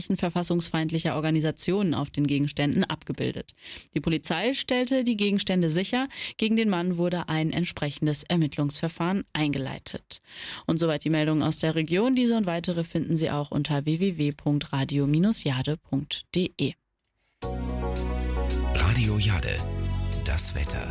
Kennzeichen verfassungsfeindlicher Organisationen auf den Gegenständen abgebildet. Die Polizei stellte die Gegenstände sicher. Gegen den Mann wurde ein entsprechendes Ermittlungsverfahren eingeleitet. Und soweit die Meldungen aus der Region. Diese und weitere finden Sie auch unter www.radio-jade.de. Radio Jade, das Wetter.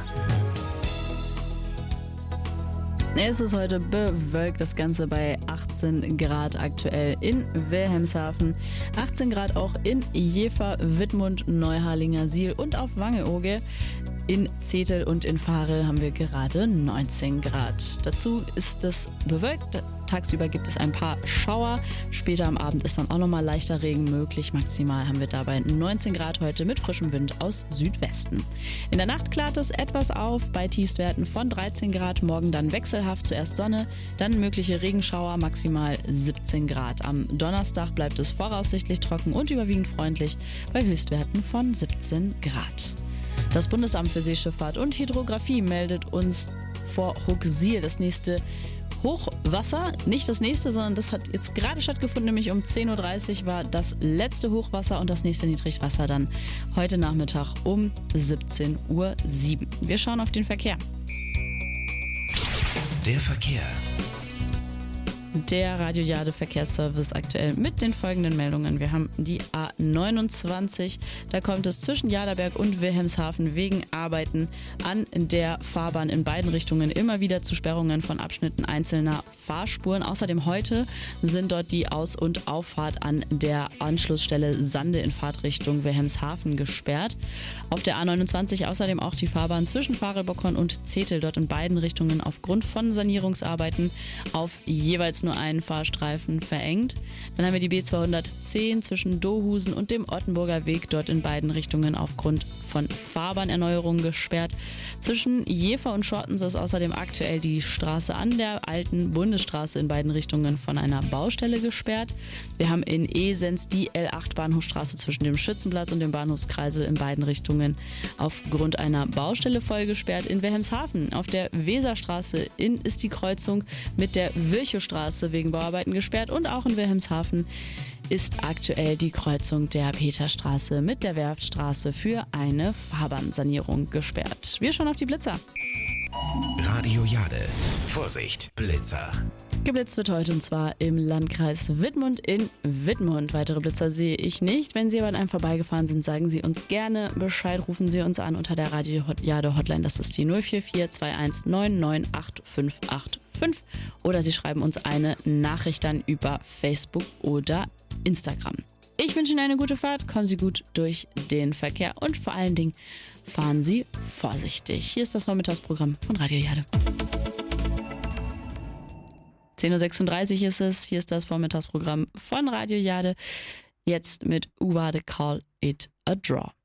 Es ist heute bewölkt, das Ganze bei 18 Grad aktuell in Wilhelmshaven, 18 Grad auch in Jever, Wittmund, Neuharlinger Siel und auf Wangeoge. In Zetel und in Varel haben wir gerade 19 Grad. Dazu ist es bewölkt. Tagsüber gibt es ein paar Schauer. Später am Abend ist dann auch nochmal leichter Regen möglich. Maximal haben wir dabei 19 Grad heute mit frischem Wind aus Südwesten. In der Nacht klart es etwas auf bei Tiefstwerten von 13 Grad. Morgen dann wechselhaft, zuerst Sonne, dann mögliche Regenschauer, maximal 17 Grad. Am Donnerstag bleibt es voraussichtlich trocken und überwiegend freundlich bei Höchstwerten von 17 Grad. Das Bundesamt für Seeschifffahrt und Hydrographie meldet uns vor Huxil das nächste Hochwasser. Nicht das nächste, sondern das hat jetzt gerade stattgefunden, nämlich um 10.30 Uhr war das letzte Hochwasser und das nächste Niedrigwasser dann heute Nachmittag um 17.07 Uhr. Wir schauen auf den Verkehr. Der Verkehr. Der Radio Jade Verkehrsservice aktuell mit den folgenden Meldungen. Wir haben die A29, da kommt es zwischen Jaderberg und Wilhelmshaven wegen Arbeiten an der Fahrbahn in beiden Richtungen immer wieder zu Sperrungen von Abschnitten einzelner Fahrspuren. Außerdem heute sind dort die Aus- und Auffahrt an der Anschlussstelle Sande in Fahrtrichtung Wilhelmshaven gesperrt. Auf der A29 außerdem auch die Fahrbahn zwischen Varelbockhorn und Zetel, dort in beiden Richtungen aufgrund von Sanierungsarbeiten auf jeweils nur einen Fahrstreifen verengt. Dann haben wir die B210 zwischen Dohusen und dem Ottenburger Weg, dort in beiden Richtungen aufgrund von Fahrbahnerneuerungen gesperrt. Zwischen Jever und Schortens ist außerdem aktuell die Straße an der alten Bundesstraße in beiden Richtungen von einer Baustelle gesperrt. Wir haben in Esens die L8 Bahnhofstraße zwischen dem Schützenplatz und dem Bahnhofskreisel in beiden Richtungen aufgrund einer Baustelle voll gesperrt. In Wilhelmshaven auf der Weserstraße ist die Kreuzung mit der Virchowstraße wegen Bauarbeiten gesperrt und auch in Wilhelmshaven ist aktuell die Kreuzung der Peterstraße mit der Werftstraße für eine Fahrbahnsanierung gesperrt. Wir schauen auf die Blitzer. Radio Jade. Vorsicht, Blitzer. Geblitzt wird heute und zwar im Landkreis Wittmund in Wittmund. Weitere Blitzer sehe ich nicht. Wenn Sie aber an einem vorbeigefahren sind, sagen Sie uns gerne Bescheid. Rufen Sie uns an unter der Radio Jade Hotline. Das ist die 044 21 998585. Oder Sie schreiben uns eine Nachricht dann über Facebook oder Instagram. Ich wünsche Ihnen eine gute Fahrt. Kommen Sie gut durch den Verkehr und vor allen Dingen fahren Sie vorsichtig. Hier ist das Vormittagsprogramm von Radio Jade. 10.36 Uhr ist es. Hier ist das Vormittagsprogramm von Radio Jade. Jetzt mit Uwade Call It a Draw.